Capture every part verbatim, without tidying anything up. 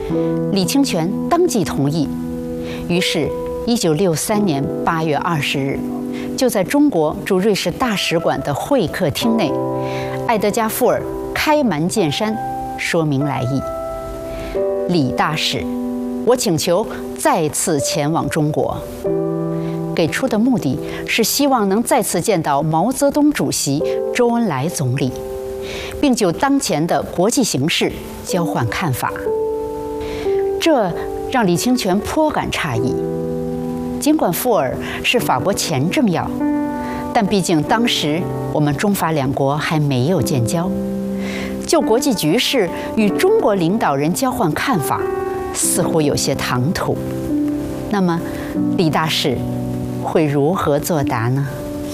李清泉当即同意。于是，一九六三年八月二十日，就在中国驻瑞士大使馆的会客厅内，埃德加·富尔开门见山说明来意：李大使，我请求再次前往中国。给出的目的是希望能再次见到毛泽东主席、周恩来总理，并就当前的国际形势交换看法。这让李清泉颇感诧异。尽管富尔是法国前政要，但毕竟当时我们中法两国还没有建交，就国际局势与中国领导人交换看法，似乎有些唐突。那么，李大使会如何作答呢？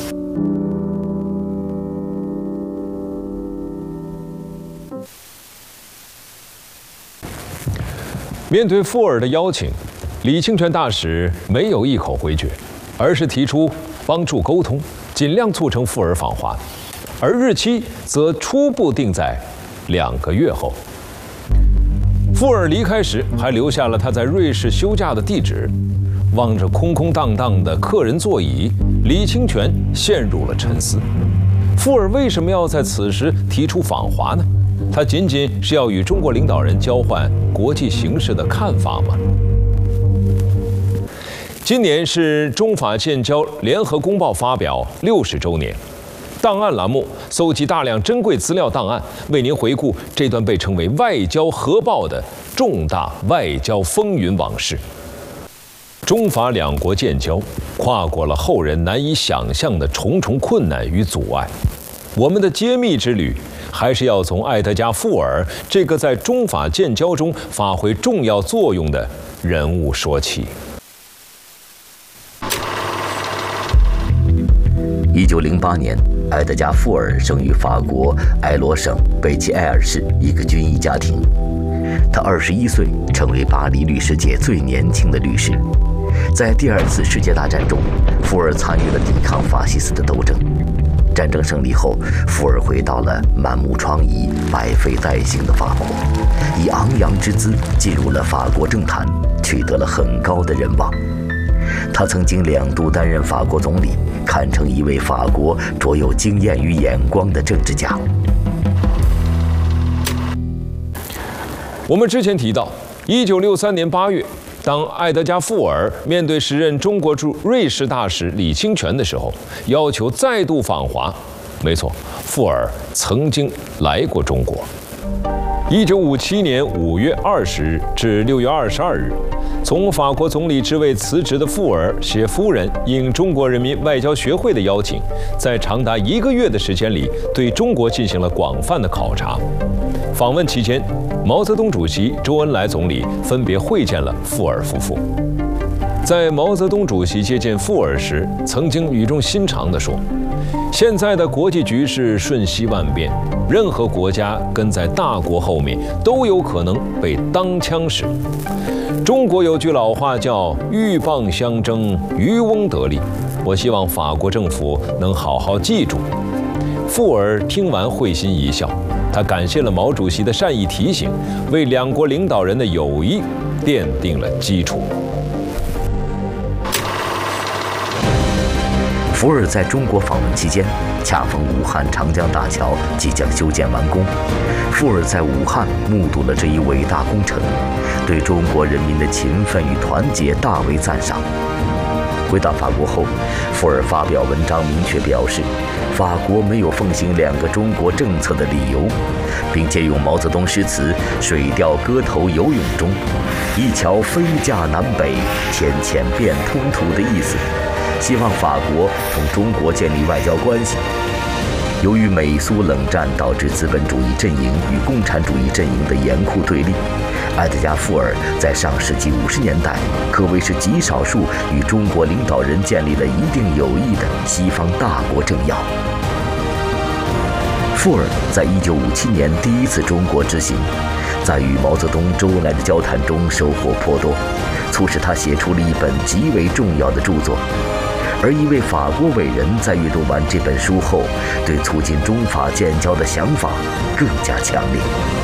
面对富尔的邀请，李清泉大使没有一口回绝，而是提出帮助沟通，尽量促成富尔访华，而日期则初步定在两个月后。富尔离开时还留下了他在瑞士休假的地址。望着空空荡荡的客人座椅，李清泉陷入了沉思。富尔为什么要在此时提出访华呢？他仅仅是要与中国领导人交换国际形势的看法吗？今年是中法建交联合公报发表六十周年，档案栏目搜集大量珍贵资料档案，为您回顾这段被称为“外交核爆”的重大外交风云往事。中法两国建交，跨过了后人难以想象的重重困难与阻碍。我们的揭秘之旅，还是要从埃德加·富尔这个在中法建交中发挥重要作用的人物说起。 一九零八年，埃德加·富尔生于法国埃罗省贝齐埃尔市一个军医家庭。他二十一岁成为巴黎律师界最年轻的律师。在第二次世界大战中，富尔参与了抵抗法西斯的斗争。战争胜利后，富尔回到了满目疮痍、百废待兴的法国，以昂扬之姿进入了法国政坛，取得了很高的人望。他曾经两度担任法国总理，堪称一位法国卓有经验与眼光的政治家。 我们之前提到，一九六三年八月，当埃德加·富尔面对时任中国驻瑞士大使李清泉的时候，要求再度访华。没错，富尔曾经来过中国。一九五七年五月二十日至六月二十二日，从法国总理之位辞职的富尔携夫人应中国人民外交学会的邀请，在长达一个月的时间里，对中国进行了广泛的考察。访问期间，毛泽东主席、周恩来总理分别会见了富尔夫妇。在毛泽东主席接见富尔时，曾经语重心长地说：“现在的国际局势瞬息万变，任何国家跟在大国后面都有可能被当枪使。中国有句老话叫‘鹬蚌相争，渔翁得利’，我希望法国政府能好好记住。”富尔听完会心一笑，他感谢了毛主席的善意提醒，为两国领导人的友谊奠定了基础。 福尔在中国访问期间，恰逢武汉长江大桥即将修建完工。福尔在武汉目睹了这一伟大工程，对中国人民的勤奋与团结大为赞赏。回到法国后，福尔发表文章明确表示，法国没有奉行两个中国政策的理由，并借用毛泽东诗词《水调歌头·游泳》中“一桥飞架南北，天堑变通途”的意思，希望法国同中国建立外交关系。由于美苏冷战导致资本主义阵营与共产主义阵营的严酷对立，埃德加·富尔在上世纪五十年代可谓是极少数与中国领导人建立了一定友谊的西方大国政要。富尔在一九五七年第一次中国之行，在与毛泽东、周恩来的交谈中收获颇多，促使他写出了一本极为重要的著作。而一位法国伟人在阅读完这本书后，对促进中法建交的想法更加强烈。